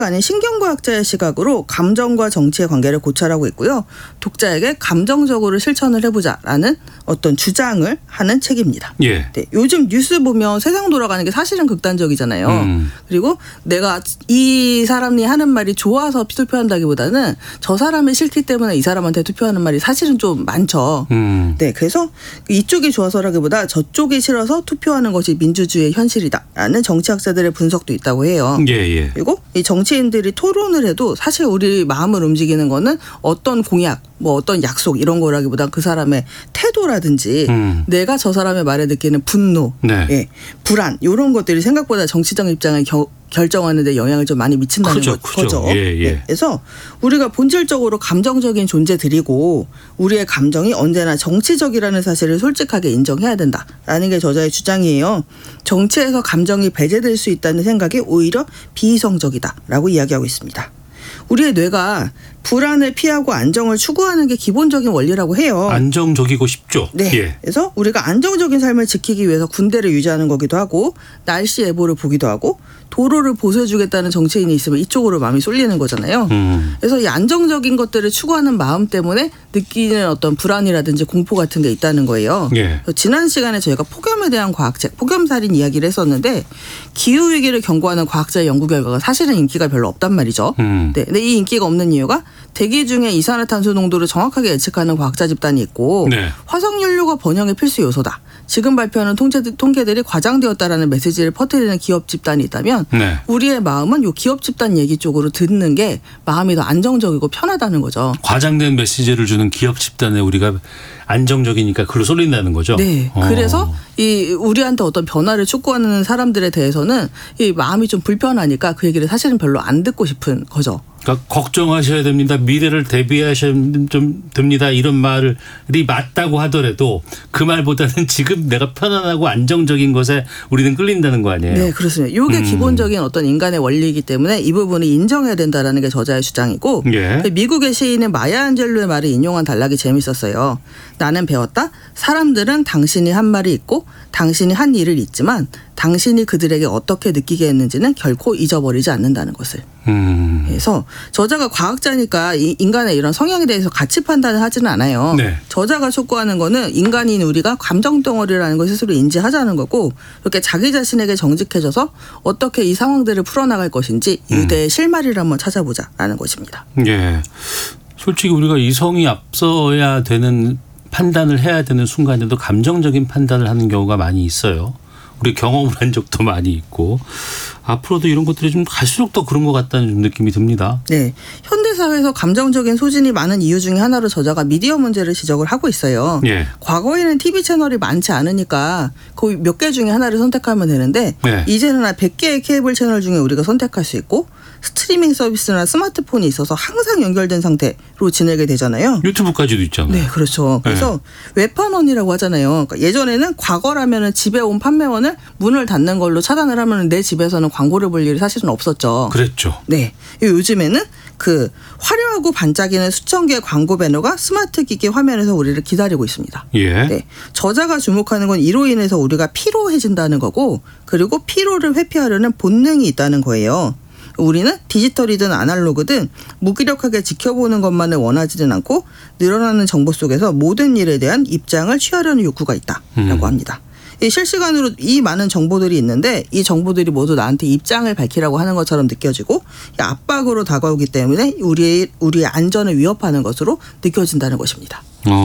아닌 신경과학자의 시각으로 감정과 정치의 관계를 고찰하고 있고요. 독자에게 감정적으로 실천을 해보자라는 어떤 주장을 하는 책입니다. 예. 네, 요즘 뉴스 보면 세상 돌아가는 게 사실은 극단적이잖아요. 그리고 내가 이 사람이 하는 말이 좋아서 투표한다기보다는 저 사람이 싫기 때문에 이 사람한테 투표하는 말이 사실은 좀 많죠. 네, 그래서 이쪽이 좋아서라기보다 저쪽이 싫어서 투표하는 것이 민주주의의 현실이다라는 정치학자들의 분석도 있다고 해요. 예. 그리고 이 정치인들이 토론을 해도 사실 우리 마음을 움직이는 거는 어떤 공약, 뭐 어떤 약속 이런 거라기보다 그 사람의 태도라든지 내가 저 사람의 말에 느끼는 분노, 네. 예, 불안 이런 것들이 생각보다 정치적 입장을 결정하는 데 영향을 좀 많이 미친다는 거죠. 예. 네. 그래서 우리가 본질적으로 감정적인 존재들이고 우리의 감정이 언제나 정치적이라는 사실을 솔직하게 인정해야 된다라는 게 저자의 주장이에요. 정치에서 감정이 배제될 수 있다는 생각이 오히려 비이성적이다라고 이야기하고 있습니다. 우리의 뇌가 불안을 피하고 안정을 추구하는 게 기본적인 원리라고 해요. 안정적이고 싶죠. 네. 예. 그래서 우리가 안정적인 삶을 지키기 위해서 군대를 유지하는 거기도 하고 날씨 예보를 보기도 하고 도로를 보수해주겠다는 정치인이 있으면 이쪽으로 마음이 쏠리는 거잖아요. 그래서 이 안정적인 것들을 추구하는 마음 때문에 느끼는 어떤 불안이라든지 공포 같은 게 있다는 거예요. 예. 지난 시간에 저희가 폭염에 대한 과학책, 폭염살인 이야기를 했었는데 기후위기를 경고하는 과학자의 연구 결과가 사실은 인기가 별로 없단 말이죠. 네. 근데 이 인기가 없는 이유가 대기 중에 이산화탄소 농도를 정확하게 예측하는 과학자 집단이 있고 네. 화석연료가 번영의 필수 요소다. 지금 발표하는 통계들이 과장되었다라는 메시지를 퍼뜨리는 기업 집단이 있다면 네. 우리의 마음은 이 기업 집단 얘기 쪽으로 듣는 게 마음이 더 안정적이고 편하다는 거죠. 과장된 메시지를 주는 기업 집단에 우리가 안정적이니까 그걸로 쏠린다는 거죠. 네. 그래서 이 우리한테 어떤 변화를 촉구하는 사람들에 대해서는 이 마음이 좀 불편하니까 그 얘기를 사실은 별로 안 듣고 싶은 거죠. 그러니까 걱정하셔야 됩니다. 미래를 대비하셔야 좀 됩니다. 이런 말이 맞다고 하더라도 그 말보다는 지금 내가 편안하고 안정적인 것에 우리는 끌린다는 거 아니에요? 네, 그렇습니다. 이게 기본적인 어떤 인간의 원리이기 때문에 이 부분을 인정해야 된다라는 게 저자의 주장이고 예. 미국의 시인인 마야 안젤로의 말을 인용한 단락이 재밌었어요. 나는 배웠다. 사람들은 당신이 한 말이 있고 당신이 한 일을 잊지만 당신이 그들에게 어떻게 느끼게 했는지는 결코 잊어버리지 않는다는 것을. 그래서 저자가 과학자니까 인간의 이런 성향에 대해서 가치 판단을 하지는 않아요. 네. 저자가 촉구하는 거는 인간인 우리가 감정 덩어리라는 걸 스스로 인지하자는 거고 이렇게 자기 자신에게 정직해져서 어떻게 이 상황들을 풀어나갈 것인지 유대의 실마리를 한번 찾아보자라는 것입니다. 예. 솔직히 우리가 이성이 앞서야 되는 판단을 해야 되는 순간에도 감정적인 판단을 하는 경우가 많이 있어요. 우리 경험을 한 적도 많이 있고 앞으로도 이런 것들이 좀 갈수록 더 그런 것 같다는 좀 느낌이 듭니다. 네, 현대사회에서 감정적인 소진이 많은 이유 중에 하나로 저자가 미디어 문제를 지적을 하고 있어요. 예. 과거에는 TV 채널이 많지 않으니까 거의 몇 개 중에 하나를 선택하면 되는데 네. 이제는 100개의 케이블 채널 중에 우리가 선택할 수 있고 스트리밍 서비스나 스마트폰이 있어서 항상 연결된 상태로 지내게 되잖아요. 유튜브까지도 있잖아요. 네, 그렇죠. 그래서 외판원이라고 하잖아요. 그러니까 예전에는 과거라면은 집에 온 판매원을 문을 닫는 걸로 차단을 하면 내 집에서는 광고를 볼 일이 사실은 없었죠. 그랬죠. 네, 요즘에는 그 화려하고 반짝이는 수천 개의 광고 배너가 스마트 기기 화면에서 우리를 기다리고 있습니다. 예. 네, 저자가 주목하는 건 이로 인해서 우리가 피로해진다는 거고 그리고 피로를 회피하려는 본능이 있다는 거예요. 우리는 디지털이든 아날로그든 무기력하게 지켜보는 것만을 원하지는 않고 늘어나는 정보 속에서 모든 일에 대한 입장을 취하려는 욕구가 있다라고 합니다. 실시간으로 이 많은 정보들이 있는데 이 정보들이 모두 나한테 입장을 밝히라고 하는 것처럼 느껴지고 압박으로 다가오기 때문에 우리의 안전을 위협하는 것으로 느껴진다는 것입니다.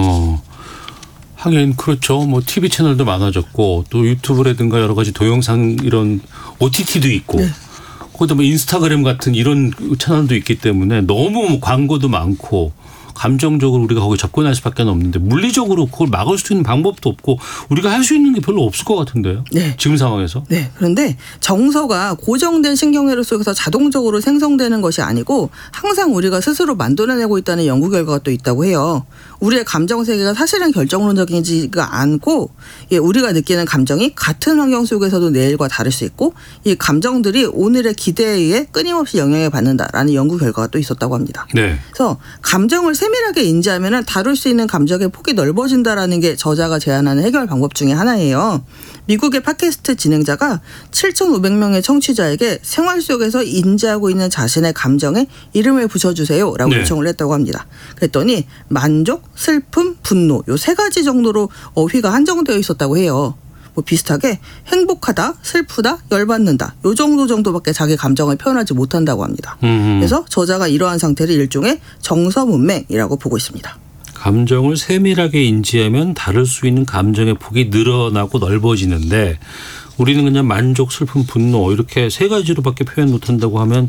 하긴 그렇죠. 뭐 TV 채널도 많아졌고 또 유튜브라든가 여러 가지 동영상 이런 OTT도 있고 네. 거기다 뭐 인스타그램 같은 이런 채널도 있기 때문에 너무 광고도 많고 감정적으로 우리가 거기 접근할 수밖에 없는데 물리적으로 그걸 막을 수 있는 방법도 없고 우리가 할 수 있는 게 별로 없을 것 같은데요. 네. 지금 상황에서. 네. 그런데 정서가 고정된 신경회로 속에서 자동적으로 생성되는 것이 아니고 항상 우리가 스스로 만들어내고 있다는 연구 결과가 또 있다고 해요. 우리의 감정 세계가 사실은 결정론적이지가 않고 우리가 느끼는 감정이 같은 환경 속에서도 내일과 다를 수 있고 이 감정들이 오늘의 기대에 의해 끊임없이 영향을 받는다라는 연구 결과가 또 있었다고 합니다. 네. 그래서 감정을 세밀하게 인지하면 다룰 수 있는 감정의 폭이 넓어진다라는 게 저자가 제안하는 해결 방법 중에 하나예요. 미국의 팟캐스트 진행자가 7,500명의 청취자에게 생활 속에서 인지하고 있는 자신의 감정에 이름을 붙여주세요라고 네. 요청을 했다고 합니다. 그랬더니 만족, 슬픔, 분노 요 3가지 정도로 어휘가 한정되어 있었다고 해요. 뭐 비슷하게 행복하다, 슬프다, 열받는다 요 정도밖에 자기 감정을 표현하지 못한다고 합니다. 그래서 저자가 이러한 상태를 일종의 정서문맹이라고 보고 있습니다. 감정을 세밀하게 인지하면 다룰 수 있는 감정의 폭이 늘어나고 넓어지는데 우리는 그냥 만족, 슬픔, 분노 이렇게 3가지로밖에 표현 못한다고 하면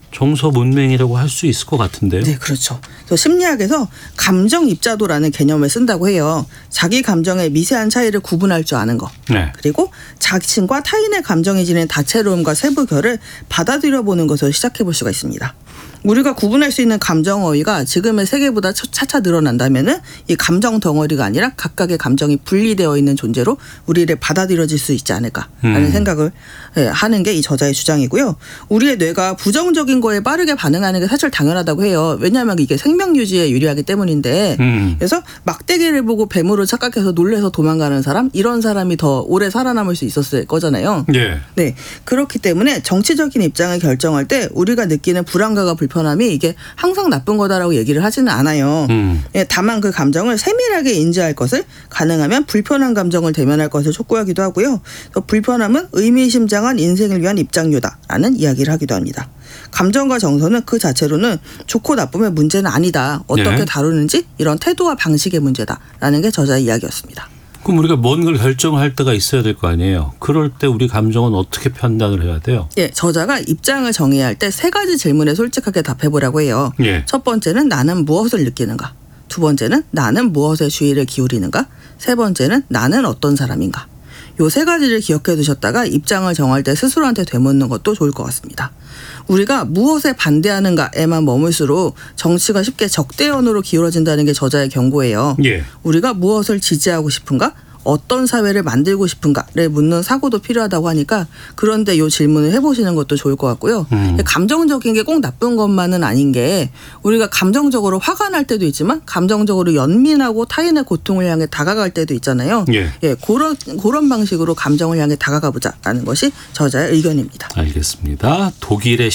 정서문맹이라고 할 수 있을 것 같은데요. 네, 그렇죠. 또 심리학에서 감정 입자도라는 개념을 쓴다고 해요. 자기 감정의 미세한 차이를 구분할 줄 아는 것. 네. 그리고 자신과 타인의 감정이 지닌 다채로움과 세부결을 받아들여보는 것을 시작해 볼 수가 있습니다. 우리가 구분할 수 있는 감정 어휘가 지금의 세계보다 차차 늘어난다면은 이 감정 덩어리가 아니라 각각의 감정이 분리되어 있는 존재로 우리를 받아들여질 수 있지 않을까라는 생각을 하는 게 이 저자의 주장이고요. 우리의 뇌가 부정적인 거에 빠르게 반응하는 게 사실 당연하다고 해요. 왜냐하면 이게 생명 유지에 유리하기 때문인데 그래서 막대기를 보고 뱀으로 착각해서 놀래서 도망가는 사람 이런 사람이 더 오래 살아남을 수 있었을 거잖아요. 예. 네, 그렇기 때문에 정치적인 입장을 결정할 때 우리가 느끼는 불안감과 불편함이 이게 항상 나쁜 거다라고 얘기를 하지는 않아요. 다만 그 감정을 세밀하게 인지할 것을 가능하면 불편한 감정을 대면할 것을 촉구하기도 하고요. 또 불편함은 의미심장한 인생을 위한 입장료다라는 이야기를 하기도 합니다. 감정과 정서는 그 자체로는 좋고 나쁨의 문제는 아니다. 어떻게 네. 다루는지 이런 태도와 방식의 문제다라는 게 저자의 이야기였습니다. 그럼 우리가 뭔 걸 결정할 때가 있어야 될 거 아니에요. 그럴 때 우리 감정은 어떻게 판단을 해야 돼요? 예, 저자가 입장을 정해야 할 때 3가지 질문에 솔직하게 답해보라고 해요. 예. 첫 번째는 나는 무엇을 느끼는가? 두 번째는 나는 무엇에 주의를 기울이는가? 세 번째는 나는 어떤 사람인가? 요 3가지를 기억해 두셨다가 입장을 정할 때 스스로한테 되묻는 것도 좋을 것 같습니다. 우리가 무엇에 반대하는가에만 머물수록 정치가 쉽게 적대연으로 기울어진다는 게 저자의 경고예요. 예. 우리가 무엇을 지지하고 싶은가? 어떤 사회를 만들고 싶은가를 묻는 사고도 필요하다고 하니까 그런데 이 질문을 해보시는 것도 좋을 것 같고요. 감정적인 게 꼭 나쁜 것만은 아닌 게 우리가 감정적으로 화가 날 때도 있지만 감정적으로 연민하고 타인의 고통을 향해 다가갈 때도 있잖아요. 예. 예, 그런 방식으로 감정을 향해 다가가 보자라는 것이 저자의 의견입니다. 알겠습니다. 독일의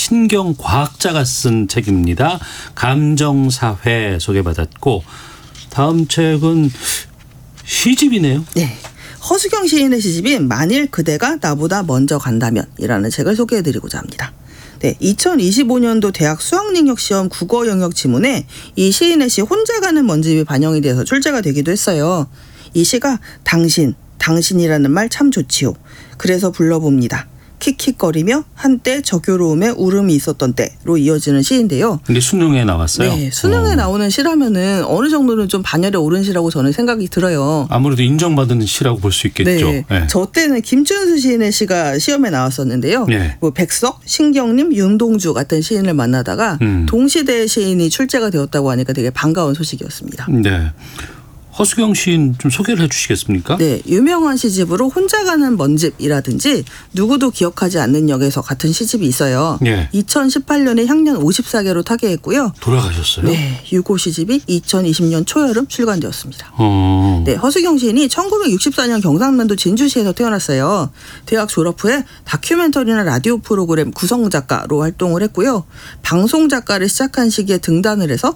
신경과학자가 쓴 책입니다. 감정사회 소개받았고 다음 책은 시집이네요. 네. 허수경 시인의 시집인 만일 그대가 나보다 먼저 간다면 이라는 책을 소개해드리고자 합니다. 네, 2025년도 대학 수학능력 시험 국어 영역 지문에 이 시인의 시 혼자 가는 먼집이 반영이 돼서 출제가 되기도 했어요. 이 시가 당신이라는 말 참 좋지요. 그래서 불러봅니다. 킥킥거리며 한때 저교로움에 울음이 있었던 때로 이어지는 시인데요. 근데 수능에 나왔어요? 네, 수능에 나오는 시라면은 어느 정도는 좀 반열에 오른 시라고 저는 생각이 들어요. 아무래도 인정받은 시라고 볼 수 있겠죠. 네. 네. 저 때는 김춘수 시인의 시가 시험에 나왔었는데요. 네. 뭐 백석, 신경림, 윤동주 같은 시인을 만나다가 동시대의 시인이 출제가 되었다고 하니까 되게 반가운 소식이었습니다. 네. 허수경 시인 좀 소개를 해 주시겠습니까? 네, 유명한 시집으로 혼자 가는 먼집이라든지 누구도 기억하지 않는 역에서 같은 시집이 있어요. 예. 2018년에 향년 54개로 타계했고요. 돌아가셨어요? 네, 6호 시집이 2020년 초여름 출간되었습니다. 네, 허수경 시인이 1964년 경상남도 진주시에서 태어났어요. 대학 졸업 후에 다큐멘터리나 라디오 프로그램 구성작가로 활동을 했고요. 방송작가를 시작한 시기에 등단을 해서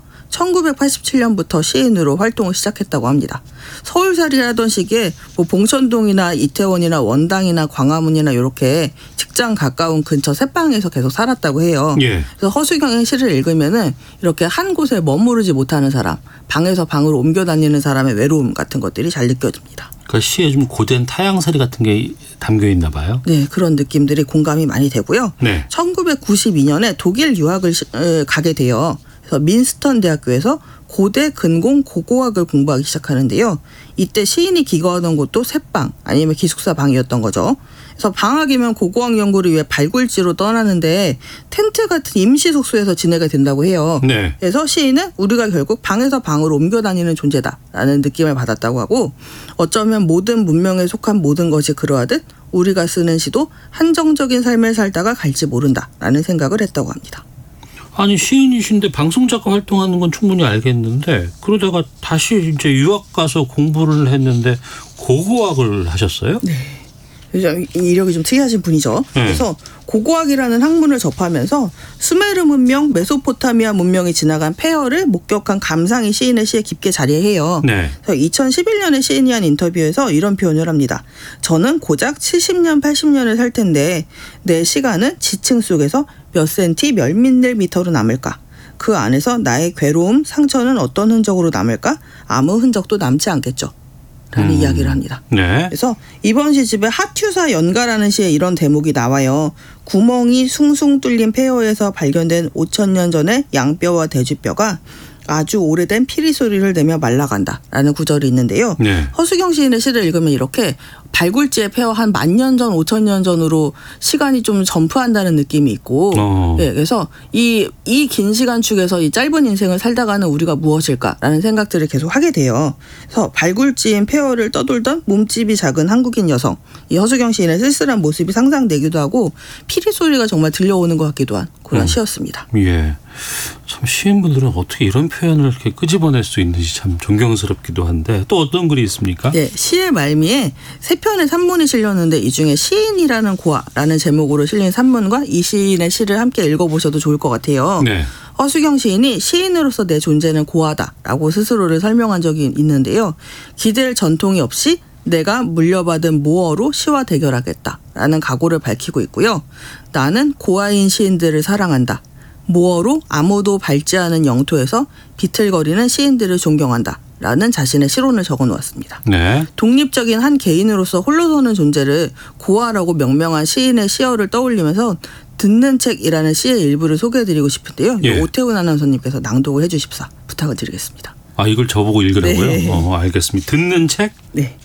1987년부터 시인으로 활동을 시작했다고 합니다. 서울살이라던 시기에 뭐 봉천동이나 이태원이나 원당이나 광화문이나 이렇게 직장 가까운 근처 새방에서 계속 살았다고 해요. 예. 그래서 허수경의 시를 읽으면은 이렇게 한 곳에 머무르지 못하는 사람, 방에서 방으로 옮겨 다니는 사람의 외로움 같은 것들이 잘 느껴집니다. 그 시에 좀 고된 타향살이 같은 게 담겨 있나 봐요. 네, 그런 느낌들이 공감이 많이 되고요. 네. 1992년에 독일 유학을 가게 돼요. 그래서 민스턴 대학교에서 고대 근공 고고학을 공부하기 시작하는데요. 이때 시인이 기거하던 곳도 새방 아니면 기숙사 방이었던 거죠. 그래서 방학이면 고고학 연구를 위해 발굴지로 떠나는데 텐트 같은 임시 숙소에서 지내게 된다고 해요. 네. 그래서 시인은 우리가 결국 방에서 방으로 옮겨 다니는 존재다라는 느낌을 받았다고 하고 어쩌면 모든 문명에 속한 모든 것이 그러하듯 우리가 쓰는 시도 한정적인 삶을 살다가 갈지 모른다라는 생각을 했다고 합니다. 아니 시인이신데 방송작가 활동하는 건 충분히 알겠는데 그러다가 다시 이제 유학 가서 공부를 했는데 고고학을 하셨어요? 네. 이력이 좀 특이하신 분이죠. 그래서 고고학이라는 학문을 접하면서 수메르 문명, 메소포타미아 문명이 지나간 폐허를 목격한 감상이 시인의 시에 깊게 자리해요. 네. 그래서 2011년에 시인이 한 인터뷰에서 이런 표현을 합니다. 저는 고작 70년, 80년을 살 텐데 내 시간은 지층 속에서 몇 센티, 몇 밀리미터로 남을까? 그 안에서 나의 괴로움, 상처는 어떤 흔적으로 남을까? 아무 흔적도 남지 않겠죠. 라는 이야기를 합니다. 네. 그래서 이번 시집에 하튜사 연가라는 시에 이런 대목이 나와요. 구멍이 숭숭 뚫린 폐허에서 발견된 5,000년 전의 양뼈와 돼지뼈가 아주 오래된 피리 소리를 내며 말라간다라는 구절이 있는데요. 네. 허수경 시인의 시를 읽으면 이렇게 발굴지의 폐허 한 10,000년 전, 5,000년 전으로 시간이 좀 점프한다는 느낌이 있고, 네, 그래서 이 긴 시간 축에서 이 짧은 인생을 살다가는 우리가 무엇일까라는 생각들을 계속 하게 돼요. 그래서 발굴지인 폐허를 떠돌던 몸집이 작은 한국인 여성, 이 허수경 시인의 쓸쓸한 모습이 상상되기도 하고 피리 소리가 정말 들려오는 것 같기도 한 그런 시였습니다. 예. 참 시인분들은 어떻게 이런 표현을 이렇게 끄집어낼 수 있는지 참 존경스럽기도 한데 또 어떤 글이 있습니까? 네, 시의 말미에 3편의 산문이 실렸는데 이 중에 시인이라는 고아라는 제목으로 실린 산문과 이 시인의 시를 함께 읽어보셔도 좋을 것 같아요. 네. 허수경 시인이 시인으로서 내 존재는 고아다라고 스스로를 설명한 적이 있는데요. 기댈 전통이 없이 내가 물려받은 모어로 시와 대결하겠다라는 각오를 밝히고 있고요. 나는 고아인 시인들을 사랑한다. 모어로 아무도 밟지 않은 영토에서 비틀거리는 시인들을 존경한다. 라는 자신의 시론을 적어놓았습니다. 네. 독립적인 한 개인으로서 홀로서는 존재를 고아라고 명명한 시인의 시어를 떠올리면서 듣는 책이라는 시의 일부를 소개해드리고 싶은데요. 예. 오태훈 아나운서님께서 낭독을 해주십사 부탁을 드리겠습니다. 아 이걸 저보고 읽으라고요? 네. 알겠습니다. 듣는 책? 네.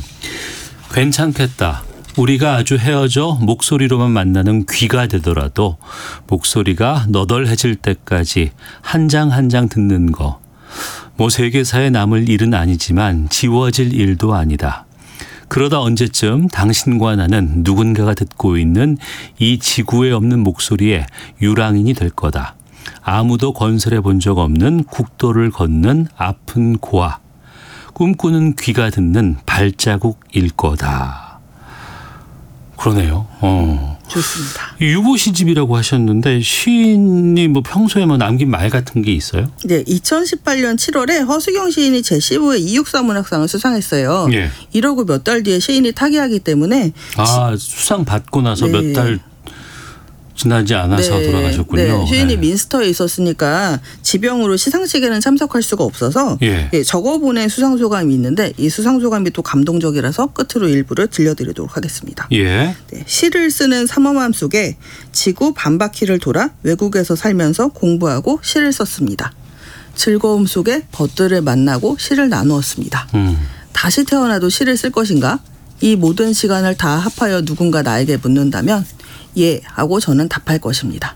괜찮겠다. 우리가 아주 헤어져 목소리로만 만나는 귀가 되더라도 목소리가 너덜해질 때까지 한 장 한 장 듣는 거. 뭐 세계사에 남을 일은 아니지만 지워질 일도 아니다. 그러다 언제쯤 당신과 나는 누군가가 듣고 있는 이 지구에 없는 목소리에 유랑인이 될 거다. 아무도 건설해 본 적 없는 국도를 걷는 아픈 고아. 꿈꾸는 귀가 듣는 발자국일 거다. 그러네요. 좋습니다. 유고 시집이라고 하셨는데 시인이 뭐 평소에 뭐 남긴 말 같은 게 있어요? 네, 2018년 7월에 허수경 시인이 제15회 이육사 문학상을 수상했어요. 예. 이러고 몇 달 뒤에 시인이 타계하기 때문에 수상 받고 나서 네. 몇 달 지나지 않아서 네, 돌아가셨군요. 네, 시인이 네. 민스터에 있었으니까 지병으로 시상식에는 참석할 수가 없어서 예. 적어보낸 수상소감이 있는데 이 수상소감이 또 감동적이라서 끝으로 일부를 들려드리도록 하겠습니다. 예. 네, 시를 쓰는 삼엄함 속에 지구 반바퀴를 돌아 외국에서 살면서 공부하고 시를 썼습니다. 즐거움 속에 벗들을 만나고 시를 나누었습니다. 다시 태어나도 시를 쓸 것인가? 이 모든 시간을 다 합하여 누군가 나에게 묻는다면 예 하고 저는 답할 것입니다.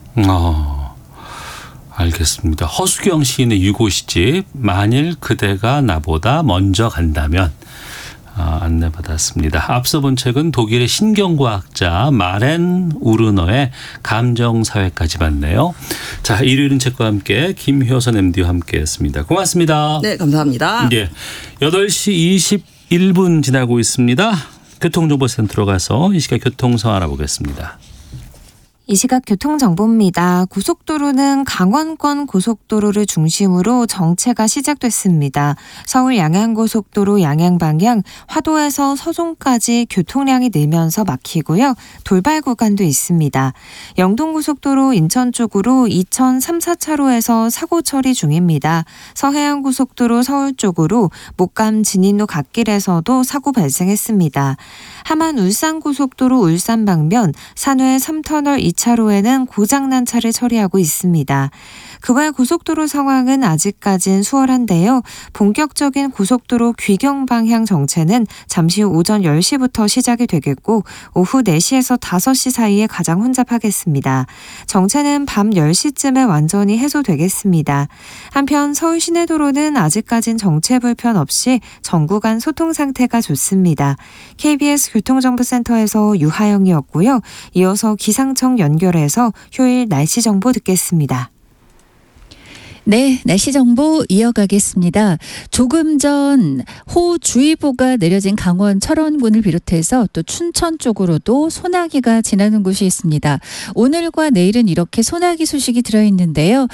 알겠습니다. 허수경 시인의 유고 시집 만일 그대가 나보다 먼저 간다면 안내받았습니다. 앞서 본 책은 독일의 신경과학자 마렌 우르너의 감정사회까지 봤네요. 자, 일요일은 책과 함께 김효선 MD와 함께했습니다. 고맙습니다. 네, 감사합니다. 예, 8시 21분 지나고 있습니다. 교통정보센터로 가서 이 시각 교통상 알아보겠습니다. 이 시각 교통정보입니다. 고속도로는 강원권 고속도로를 중심으로 정체가 시작됐습니다. 서울 양양고속도로 양양방향 화도에서 서종까지 교통량이 늘면서 막히고요. 돌발 구간도 있습니다. 영동고속도로 인천 쪽으로 이천 3, 4차로에서 사고 처리 중입니다. 서해안고속도로 서울 쪽으로 목감 진인로 갓길에서도 사고 발생했습니다. 하만 울산고속도로 울산 방면 산회 3터널 2차로에는 고장난 차를 처리하고 있습니다. 그 외 고속도로 상황은 아직까진 수월한데요. 본격적인 고속도로 귀경 방향 정체는 잠시 후 오전 10시부터 시작이 되겠고 오후 4시에서 5시 사이에 가장 혼잡하겠습니다. 정체는 밤 10시쯤에 완전히 해소되겠습니다. 한편 서울 시내도로는 아직까진 정체 불편 없이 전 구간 소통 상태가 좋습니다. KBS 교통정보센터에서 유하영이었고요. 이어서 기상청 연결해서 휴일 날씨 정보 듣겠습니다. 네, 날씨 정보 이어가겠습니다. 조금 전 호우주의보가 내려진 강원 철원군을 비롯해서 또 춘천 쪽으로도 소나기가 지나는 곳이 있습니다. 오늘과 내일은 이렇게 소나기 소식이 들어있는데요.